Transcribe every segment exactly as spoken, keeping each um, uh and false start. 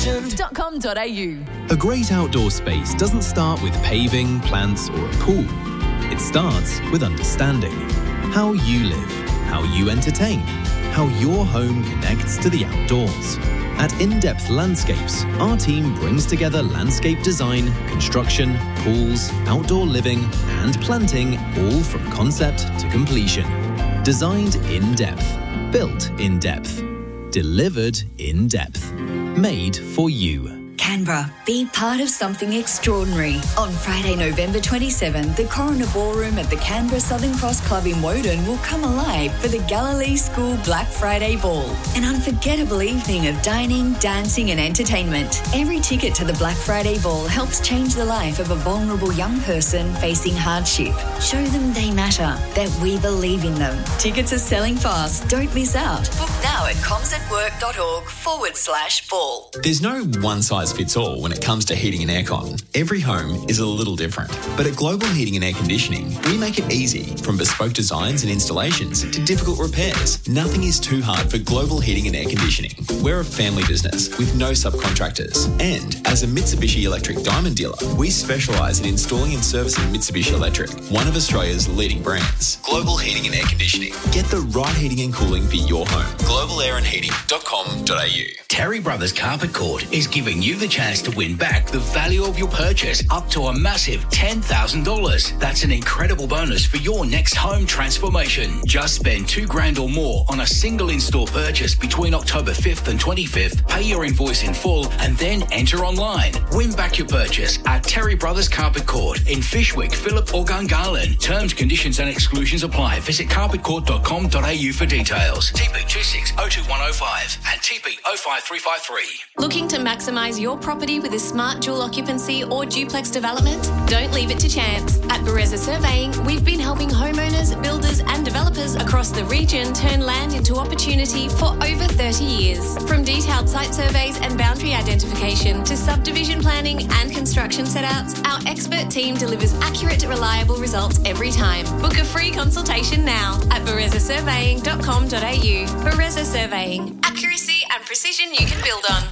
vision dot com dot a u. A great outdoor space doesn't start with paving, plants or a pool. It starts with understanding how you live, how you entertain, how your home connects to the outdoors. At In-Depth Landscapes, our team brings together landscape design, construction, pools, outdoor living and planting, all from concept to completion. Designed in depth, built in depth, delivered in depth, made for you. Canberra, be part of something extraordinary. On Friday, November twenty-seventh, the Coroner Ballroom at the Canberra Southern Cross Club in Woden will come alive for the Galilee School Black Friday Ball. An unforgettable evening of dining, dancing and entertainment. Every ticket to the Black Friday Ball helps change the life of a vulnerable young person facing hardship. Show them they matter, that we believe in them. Tickets are selling fast. Don't miss out. Book now at comsatwork.org forward slash ball. There's no one size fits all when it comes to heating and aircon. Every home is a little different. But at Global Heating and Air Conditioning, we make it easy. From bespoke designs and installations to difficult repairs, nothing is too hard for Global Heating and Air Conditioning. We're a family business with no subcontractors. And as a Mitsubishi Electric Diamond dealer, we specialise in installing and servicing Mitsubishi Electric, one of Australia's leading brands. Global Heating and Air Conditioning. Get the right heating and cooling for your home. global air and heating dot com dot a u. Terry Brothers Carpet Court is giving you the chance to win back the value of your purchase up to a massive ten thousand dollars. That's an incredible bonus for your next home transformation. Just spend two grand or more on a single in-store purchase between October fifth and twenty-fifth. Pay your invoice in full and then enter online. Win back your purchase at Terry Brothers Carpet Court in Fishwick, Phillip or Gungahlin. Terms, conditions and exclusions apply. Visit carpet court dot com dot a u for details. T P two six oh two one oh five and T P oh five three five three. Looking to maximise your property with a smart dual occupancy or duplex development? Don't leave it to chance. At Bereza Surveying, we've been helping homeowners, builders and developers across the region turn land into opportunity for over thirty years. From detailed site surveys and boundary identification to subdivision planning and construction setouts, our expert team delivers accurate, reliable results every time. Book a free consultation now at bereza surveying dot com dot a u. Bereza Surveying. Accuracy and precision you can build on.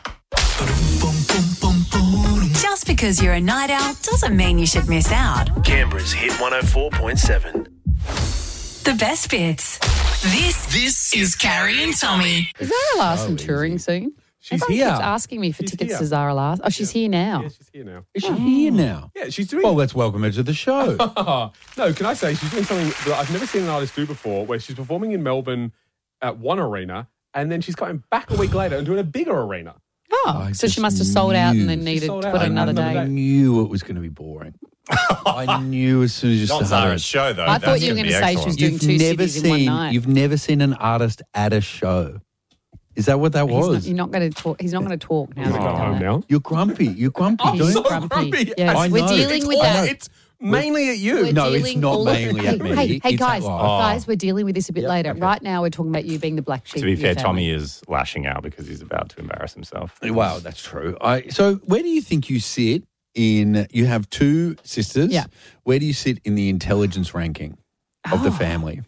Just because you're a night owl doesn't mean you should miss out. Canberra's Hit one oh four point seven. The best bits. This This is Carrie and Tommy. Is Zara Larson touring soon? She's Everyone here. keeps asking me for She's tickets here. to Zara Larson. Oh, she's here now. Yeah, she's here now. Is she here now? Yeah, she's doing... Well, let's welcome her to the show. No, can I say she's doing something that I've never seen an artist do before, where she's performing in Melbourne at one arena, and then she's coming back a week later and doing a bigger arena. Oh, I so she just must have sold out and then knew. needed sold to out put and another another day. I knew it was going to be boring. I knew as soon as you Not started. Zara's show, though. I thought That's you were gonna going to be say she was doing You've two never cities in one seen. night. You've never seen an artist at a show. Is that what that He's was? not, you're not going to talk. He's not going to talk now. He's that got you've done home that. now. You're grumpy. You're grumpy. I'm Don't- so grumpy. grumpy. Yes, I we're know. dealing It's with all- that. It's mainly at you. We're No, it's dealing not all- mainly at hey, me. Hey, hey It's at guys, life. guys, we're dealing with this a bit later. okay. Right now, we're talking about you being the black sheep. To be of your fair, family. Tommy is lashing out because he's about to embarrass himself. Wow, that's true. I, so where do you think you sit in, you have two sisters. Yeah. Where do you sit in the intelligence ranking of the Oh. family?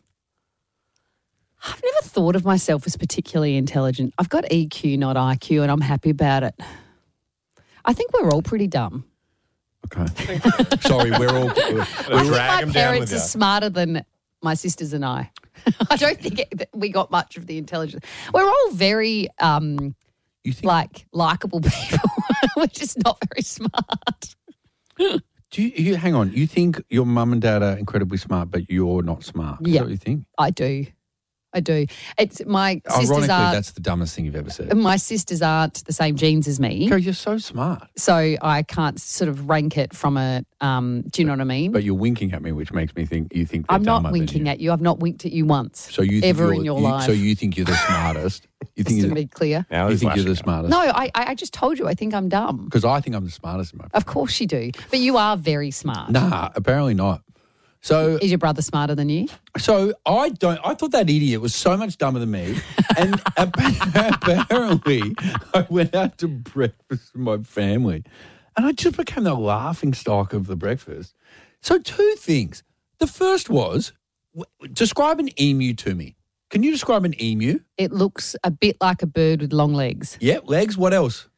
I've never thought of myself as particularly intelligent. I've got E Q, not I Q, and I'm happy about it. I think we're all pretty dumb. Okay. Sorry, we're all... We're, I think drag my him down parents with are you. smarter than my sisters and I. I don't think it, that we got much of the intelligence. We're all very, um, you think, like, likable people. We're just not very smart. do you, you, hang on, you think your mum and dad are incredibly smart, but you're not smart? Is Yeah. that what you think? I do. I do. It's my sisters Ironically, are that's the dumbest thing you've ever said. my sisters aren't the same genes as me, Carrie, you're so smart. so I can't sort of rank it from a. Um, do you know what I mean? But you're winking at me, which makes me think you think they're I'm not dumber than winking you. at you. I've not winked at you once. So you think ever you're- in your you- life. So you think you're the smartest? You think Just to you're, be clear. Now you he's think you're the lashing out. smartest? No, I, I I just told you I think I'm dumb. Because I think I'm the smartest in my. Of course you do, but you are very smart. Nah, apparently not. So, Is your brother smarter than you? so I don't. I thought that idiot was so much dumber than me, and apparently I went out to breakfast with my family, and I just became the laughing stock of the breakfast. So, two things. The first was w- describe an emu to me. Can you describe an emu? It looks a bit like a bird with long legs. Yep, legs. What else?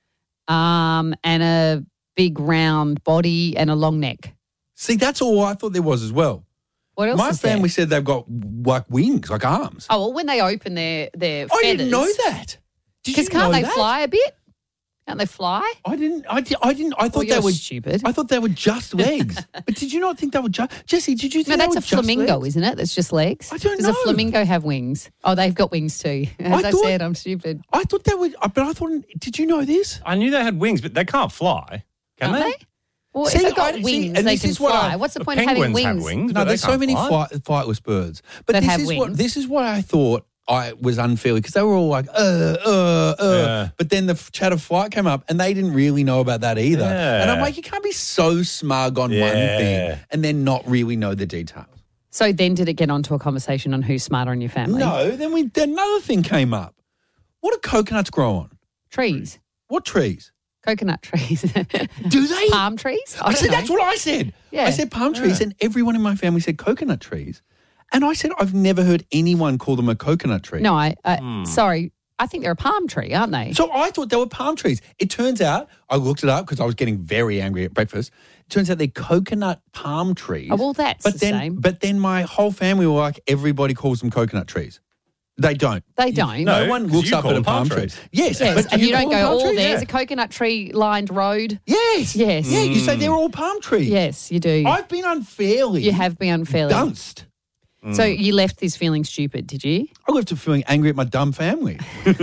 um, and a big round body and a long neck. See, that's all I thought there was as well. What else My is family there? said they've got like wings, like arms. Oh, well, when they open their, their I feathers. didn't know that. Did you Because can't know they that? fly a bit? Can't they fly? I didn't. I, di- I didn't. I thought you're they were stupid. I thought they were just legs. But did you not think they were just? Jesse, did you No, think that's they a were just flamingo, legs? isn't it? That's just legs. I don't Does know. a flamingo have wings? Oh, they've got wings too. As I, I thought- said, I'm stupid. I thought they were. But I thought. Did you know this? I knew they had wings, but they can't fly. Can Aren't they? they? Well, See, if they've got I- see, wings, and they this can is what fly. I- What's the Well, point of having penguins wings? have wings, No, but there's they so can't many fly. flight, flightless birds. But That this have is what wings. this is what I thought I was unfairly because they were all like, uh, uh, uh. Yeah. But then the chat of flight came up and they didn't really know about that either. Yeah. And I'm like, you can't be so smug on one Yeah. thing and then not really know the details. So then did it get onto a conversation on who's smarter in your family? No, then we then another thing came up. What do coconuts grow on? Trees. What trees? Coconut trees. Do they? Palm trees? I I don't said know. that's what I said. Yeah. I said palm trees, and everyone in my family said coconut trees. And I said I've never heard anyone call them a coconut tree. No, I, uh, Hmm. sorry. I think they're a palm tree, aren't they? So I thought they were palm trees. It turns out, I looked it up because I was getting very angry at breakfast. It turns out they're coconut palm trees. Oh, well, that's but the then, same. But then my whole family were like, everybody calls them coconut trees. They don't. They don't. No, No, one 'cause looks you up call at a them palm palm tree. trees. Yes, Yes, but do and you, don't call them go, palm oh, trees? there's Yeah. a coconut tree lined road. Yes. Yes. Yeah, you say they're all palm trees. Yes, you do. I've been unfairly You have been unfairly. dunced. So you left this feeling stupid, did you? I left it feeling angry at my dumb family.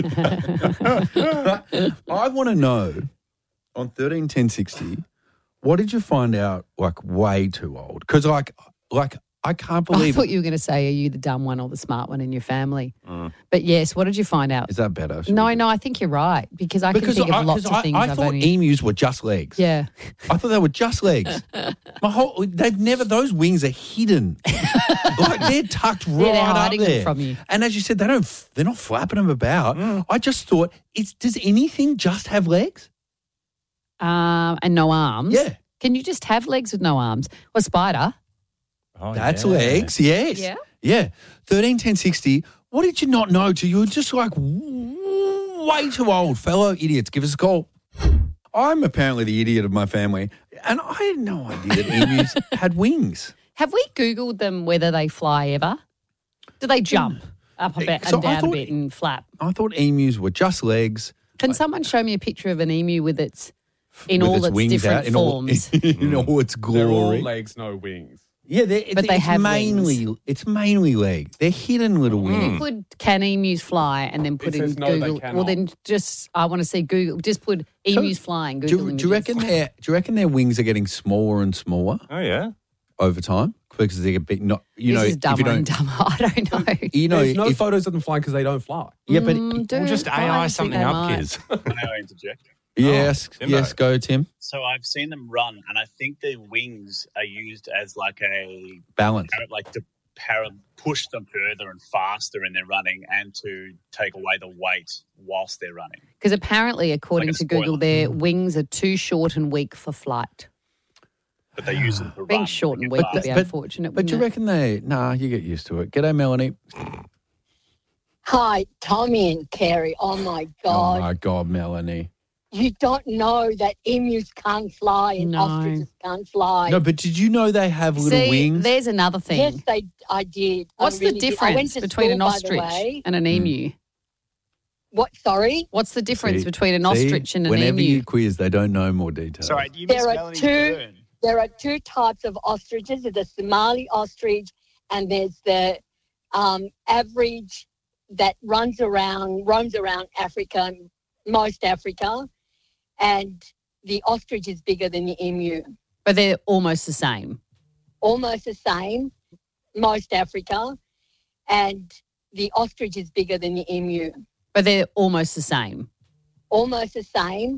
I want to know on thirteen ten sixty, what did you find out like way too old? Because like, like I can't I believe. thought you were going to say, are you the dumb one or the smart one in your family? But yes, what did you find out? Is that better? Should No, we- no, I think you're right because I Because can think I, of lots 'cause of I, things I I've thought only... emus were just legs. Yeah. I thought they were just legs. My whole, they've never, those wings are hidden. Like they're tucked right Yeah, they're up hiding them there. from you. And as you said, they don't, f- they're not flapping them about. I just thought, it's, does anything just have legs? Um, and no arms. Yeah. Can you just have legs with no arms? Or a spider? Oh, That's yeah. legs, yes. Yeah. Yeah. thirteen ten sixty, what did you not know till you were just like w- way too old? Fellow idiots, give us a call. I'm apparently the idiot of my family, and I had no idea that emus had wings. Have we Googled them whether they fly ever? Do they jump up a bit So and I down a thought- bit and flap? I thought emus were just legs. Can someone show me a picture of an emu with its in with all its, wings different out, in all- forms? in all its They're all glory. legs, no wings. Yeah, they're, But they it's have mainly wings. it's mainly legs. They're hidden little You wings. put can emus fly and then put It in says no, they Google. Well, cannot. then just I want to see Google. Just put emus flying. Do, Google you- do you images. reckon their do you reckon their wings are getting smaller and smaller Oh, yeah. over time because they're a bit not you this know is if dumber you don't and dumber. I don't know. you know There's no if, photos of them flying because they don't fly. yeah but Mm, do We'll just A I I think something they up, might. kids. May I interject? yes Timbo. yes go Tim So I've seen them run, and I think their wings are used as like a balance like to para, push them further and faster in their running, and to take away the weight whilst they're running. Because apparently, according Like a to Google, spoiler. their wings are too short and weak for flight. But they use them for Being run. short and They weak get would be but- unfortunate. but do you wouldn't it? reckon they nah you get used to it. G'day Melanie. Hi, Tommy and Carrie. Oh my Oh God. my god Melanie. You don't know that emus can't fly and No. ostriches can't fly. No but did you know they have little See, wings? there's another thing. Yes, they. I did. I What's really the did. I went difference to between school, an by the ostrich way. and an emu? What? Sorry. What's the difference See- between an see, ostrich and an whenever emu? you quiz they don't know more details. Sorry, you There missed are Melanie's two- burn. There are two types of ostriches. There's the Somali ostrich, and there's the um, average that runs around, roams around Africa, most Africa, and the ostrich is bigger than the emu. But they're almost the same. Almost the same, most Africa, and the ostrich is bigger than the emu. But they're almost the same. Almost the same,